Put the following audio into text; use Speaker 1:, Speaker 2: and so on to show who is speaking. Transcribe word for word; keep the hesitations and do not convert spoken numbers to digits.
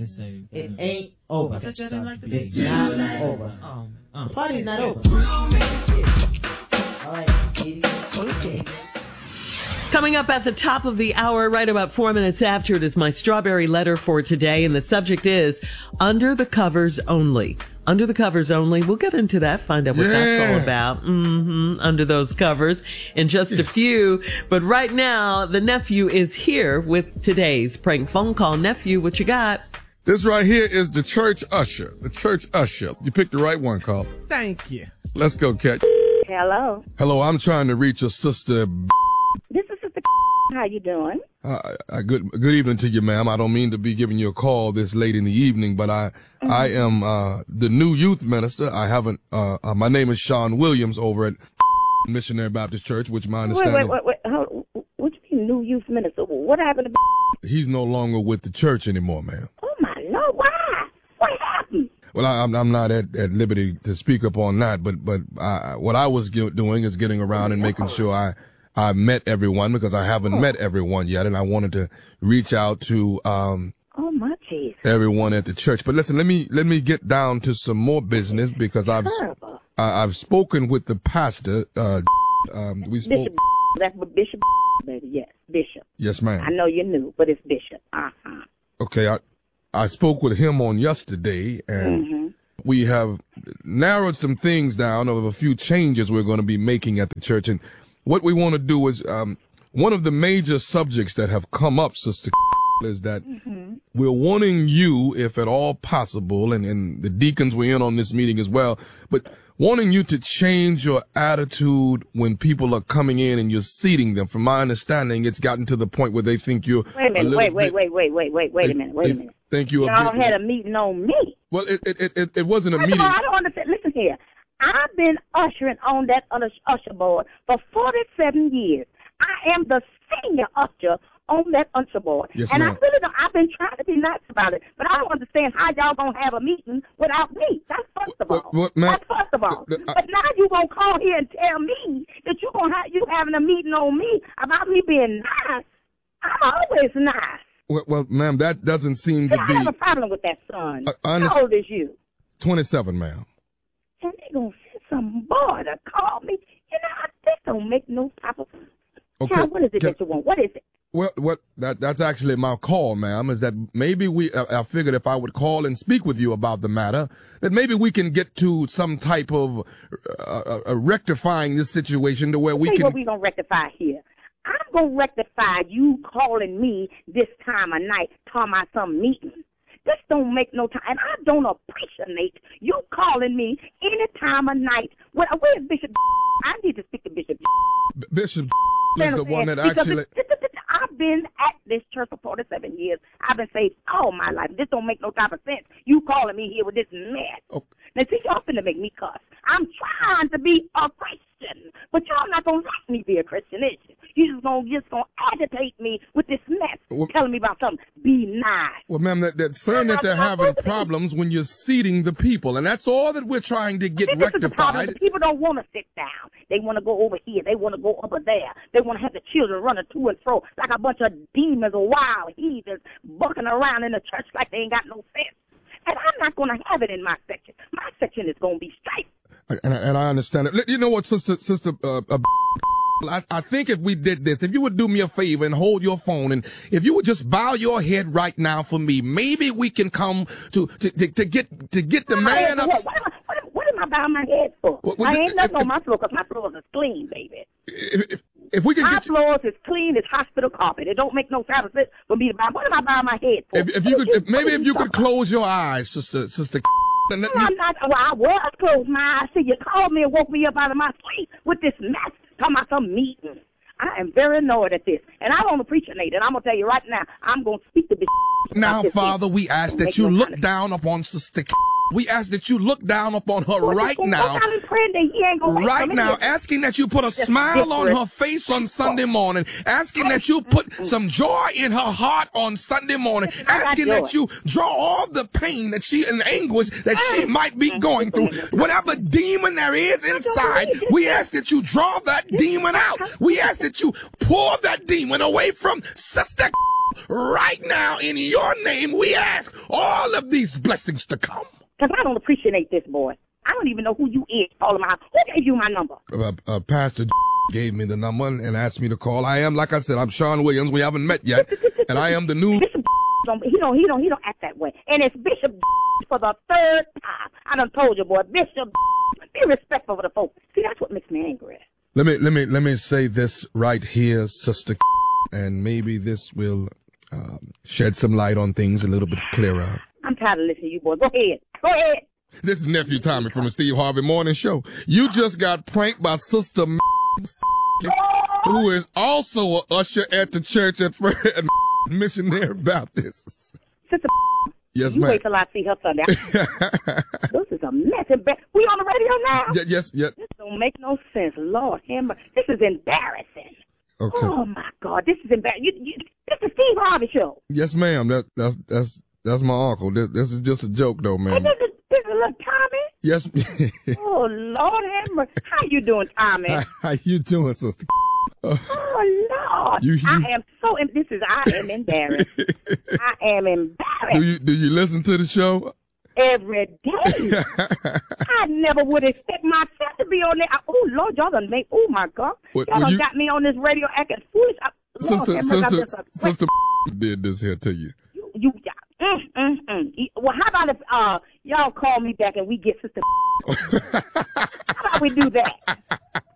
Speaker 1: It's a,
Speaker 2: it ain't over.
Speaker 1: I didn't like the
Speaker 2: It's not over.
Speaker 1: Oh, oh.
Speaker 2: The party's not over. All right, okay.
Speaker 3: Coming up at the top of the hour, right about four minutes after, it is my strawberry letter for today, and the subject is Under the Covers Only. Under the Covers Only. We'll get into that, find out what
Speaker 4: yeah.
Speaker 3: that's all about. Mm-hmm. Under those covers in just a few. But right now, the nephew is here with today's prank phone call. Nephew, what you got?
Speaker 4: This right here is the church usher. The church usher. You picked the right one, Carl.
Speaker 5: Thank you.
Speaker 4: Let's go, Cat.
Speaker 6: Hello.
Speaker 4: Hello, I'm trying to reach a sister.
Speaker 6: This is Sister. How you doing?
Speaker 4: Uh, uh, good good evening to you, ma'am. I don't mean to be giving you a call this late in the evening, but I mm-hmm. I am uh, the new youth minister. I haven't. Uh, uh, my name is Sean Williams over at Missionary Baptist Church, which my understanding.
Speaker 6: Wait, wait, wait, wait. What do you mean, new youth minister? What happened to?
Speaker 4: He's no longer with the church anymore, ma'am.
Speaker 6: Oh my Lord! Why? What happened?
Speaker 4: Well, I, I'm I'm not at, at liberty to speak upon that, but but I, what I was get, doing is getting around and making sure I. I met everyone because I haven't oh. met everyone yet, and I wanted to reach out to um
Speaker 6: oh my geez.
Speaker 4: everyone at the church. But listen, let me let me get down to some more business because I've
Speaker 6: Terrible.
Speaker 4: I, I've spoken with the pastor. Uh, um, we spoke.
Speaker 6: Bishop, that's what Bishop, baby. Yes, Bishop.
Speaker 4: Yes, ma'am.
Speaker 6: I know you knew, but it's Bishop. Uh huh.
Speaker 4: Okay, I I spoke with him on yesterday, and
Speaker 6: mm-hmm.
Speaker 4: we have narrowed some things down of a few changes we're going to be making at the church. And what we want to do is, um, one of the major subjects that have come up, Sister, is that
Speaker 6: mm-hmm.
Speaker 4: we're wanting you, if at all possible, and, and the deacons were in on this meeting as well, but wanting you to change your attitude when people are coming in and you're seating them. From my understanding, it's gotten to the point where they think you're
Speaker 6: Wait a minute,
Speaker 4: a
Speaker 6: wait, wait,
Speaker 4: bit,
Speaker 6: wait, wait, wait, wait, wait
Speaker 4: they,
Speaker 6: a minute, wait a minute.
Speaker 4: Thank you.
Speaker 6: Y'all
Speaker 4: bit,
Speaker 6: had a meeting on me.
Speaker 4: Well, it it it, it wasn't a
Speaker 6: First
Speaker 4: meeting.
Speaker 6: of all, I don't understand. Listen here. I've been ushering on that usher board for forty-seven years. I am the senior usher on that usher board.
Speaker 4: Yes,
Speaker 6: and
Speaker 4: ma'am.
Speaker 6: I really don't, I've been trying to be nice about it, but I don't understand how y'all gonna have a meeting without me. That's first of all.
Speaker 4: Well, well, ma'am,
Speaker 6: That's first of all.
Speaker 4: uh, I,
Speaker 6: but now you gonna call here and tell me that you gonna have you having a meeting on me about me being nice. I'm always nice.
Speaker 4: Well, well ma'am, that doesn't seem to
Speaker 6: yeah,
Speaker 4: be.
Speaker 6: I have a problem with that, son.
Speaker 4: Uh,
Speaker 6: How old is you?
Speaker 4: twenty-seven, ma'am.
Speaker 6: And they gonna send some boy to call me. You know, this don't make no type of.
Speaker 4: Okay.
Speaker 6: Child, what is it
Speaker 4: Can,
Speaker 6: that you want? What is it?
Speaker 4: Well, what that that's actually my call, ma'am. Is that maybe we? I, I figured if I would call and speak with you about the matter, that maybe we can get to some type of uh, uh, rectifying this situation to where we
Speaker 6: Tell you
Speaker 4: can.
Speaker 6: What we gonna rectify here? I'm gonna rectify you calling me this time of night, talking about some meeting. This don't make no time, and I don't appreciate you calling me any time of night. Well, where's Bishop? I need to speak to Bishop.
Speaker 4: B- Bishop is the one that
Speaker 6: because
Speaker 4: actually.
Speaker 6: It, it, it, I've been at this church for forty-seven years. I've been saved all my life. This don't make no type of sense. You calling me here with this mess.
Speaker 4: Oh.
Speaker 6: Now, see, y'all finna make me cuss. I'm trying to be a Christian, but y'all not gonna let me be a Christian, is you? You just gonna just gonna agitate me with this mess,
Speaker 4: well,
Speaker 6: telling me about something. Be nice.
Speaker 4: Well, ma'am, that, that's saying that they're having problems when you're seating the people, and that's all that we're trying to get
Speaker 6: this rectified. Is the problem. The people don't want to sit down. They want to go over here. They want to go over there. They want to have the children running to and fro like a bunch of demons or wild heathens bucking around in the church like they ain't got no sense. And I'm not going to have it in my section. My section is going to be straight.
Speaker 4: And, and I understand it. You know what, sister, sister, uh, uh, I, I think if we did this, if you would do me a favor and hold your phone, and if you would just bow your head right now for me, maybe we can come to to to, to get to get the man up.
Speaker 6: What, what, am I, what, what am I bowing my head for?
Speaker 4: What, what,
Speaker 6: I ain't
Speaker 4: if,
Speaker 6: nothing
Speaker 4: if,
Speaker 6: on my floor because my floor is clean, baby.
Speaker 4: If, if, if we can
Speaker 6: my
Speaker 4: get you,
Speaker 6: floors is clean as hospital carpet. It don't make no sense for me to bow. What am I bowing my head for?
Speaker 4: If, if you could, if, maybe if you could close your eyes, sister, sister. And let
Speaker 6: no,
Speaker 4: me,
Speaker 6: I'm not. Well, I was closed my eyes. See, you called me and woke me up out of my sleep with this mess. Talking about some meeting. I am very annoyed at this, and I don't appreciate it. And I'm gonna tell you right now, I'm gonna speak to this.
Speaker 4: Now, Father, we ask that you look down upon Sister. We ask that you look down upon her right now. Right now, asking that you put a smile on her face on Sunday morning, asking that you put some joy in her heart on Sunday morning, asking that you draw all the pain that she and anguish that she might be going through. Whatever demon there is inside, we ask that you draw that demon out. We ask that you pour that demon away from Sister. right now in your name we ask all of these blessings to come.
Speaker 6: Because I don't appreciate this, boy. I don't even know who you is calling my house. Who gave you my number?
Speaker 4: Uh, uh, Pastor gave me the number and asked me to call. I am, like I said, I'm Sean Williams. We haven't met yet, and I am the new.
Speaker 6: Bishop don't, he don't, he don't, he don't act that way. And it's Bishop for the third time. I done told you, boy, Bishop, be respectful for the folks. See, that's what makes me angry.
Speaker 4: Let me, let me, let me say this right here, Sister, and maybe this will um, shed some light on things a little bit clearer.
Speaker 6: I'm tired of listening to you, boy. Go ahead, go ahead.
Speaker 4: This is Nephew Tommy from the Steve Harvey Morning Show. You just got pranked by Sister who is also a usher at the church at Missionary Baptist.
Speaker 6: Sister,
Speaker 4: yes,
Speaker 6: you
Speaker 4: ma'am.
Speaker 6: wait till I see her Sunday. This is a mess. We on the radio now?
Speaker 4: Y- yes, yes.
Speaker 6: This don't make no sense. Lord, Hammer, this is embarrassing.
Speaker 4: Okay.
Speaker 6: Oh my God, this is embarrassing. You, you, this is Steve Harvey Show.
Speaker 4: Yes, ma'am. That that's that's that's my uncle. This, this is just a joke, though,
Speaker 6: Hey,
Speaker 4: ma'am.
Speaker 6: this is this is little Tommy.
Speaker 4: Yes.
Speaker 6: Oh Lord, Hammer, how you doing, Tommy?
Speaker 4: how, how you doing, Sister?
Speaker 6: Oh Lord,
Speaker 4: You- you-
Speaker 6: I am so. em- This is I am embarrassed. I am
Speaker 4: do
Speaker 6: embarrassed
Speaker 4: you do you listen to the show?
Speaker 6: every day. I never would expect myself to be on there. I- Oh Lord, y'all done make. Oh my God,
Speaker 4: What-
Speaker 6: y'all
Speaker 4: what
Speaker 6: done
Speaker 4: you-
Speaker 6: got me on this radio acting foolish. I, Lord,
Speaker 4: Sister,
Speaker 6: have mercy, I'm
Speaker 4: sister,
Speaker 6: just a-
Speaker 4: sister did this here to you.
Speaker 6: You, you mm, mm, mm. Well, how about if uh y'all call me back and we get Sister? How about we do that?